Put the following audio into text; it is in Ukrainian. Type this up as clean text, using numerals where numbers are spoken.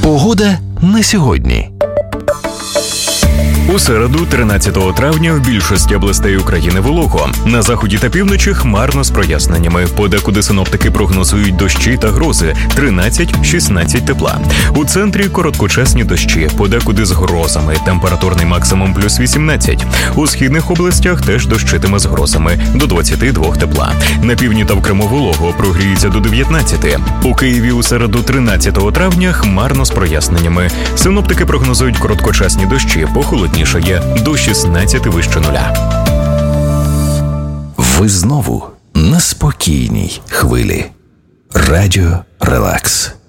Погода на сьогодні. У середу, 13 травня, в більшості областей України волого. На заході та півночі хмарно з проясненнями. Подекуди синоптики прогнозують дощі та грози – 13-16 тепла. У центрі короткочасні дощі, подекуди з грозами, температурний максимум плюс 18. У східних областях теж дощитиме з грозами – до 22 тепла. На півдні та в Криму волого, прогріється до 19. У Києві у середу, 13 травня, хмарно з проясненнями. Синоптики прогнозують короткочасні дощі, похолодніше до 16 вище нуля. Ви знову на спокійній хвилі. Радіо Релакс.